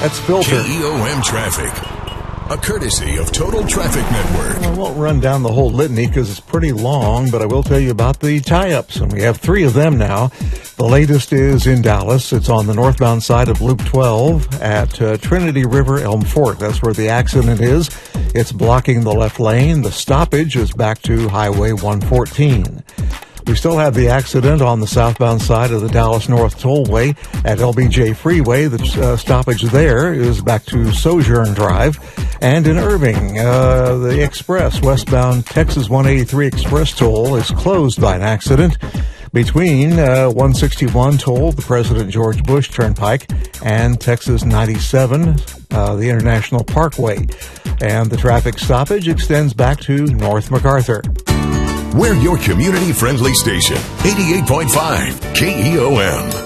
That's Filter. KEOM Traffic, a courtesy of Total Traffic Network. I won't run down the whole litany because it's pretty long, but I will tell you about the tie-ups, and we have 3 of them now. The latest is in Dallas. It's on the northbound side of Loop 12 at Trinity River Elm Fork. That's where the accident is. It's blocking the left lane. The stoppage is back to Highway 114. We still have the accident on the southbound side of the Dallas North Tollway at LBJ Freeway. The stoppage there is back to Sojourn Drive. And in Irving, the express westbound Texas 183 Express toll is closed by an accident between 161 toll, the President George Bush Turnpike, and Texas 97, the International Parkway. And the traffic stoppage extends back to North MacArthur. We're your community-friendly station, 88.5 KEOM.